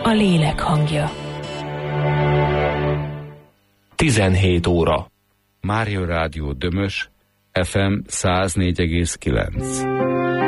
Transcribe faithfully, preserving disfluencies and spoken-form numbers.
a lélek hangja. tizenhét óra. Mária Rádió Dömös, ef em száz négy egész kilenc.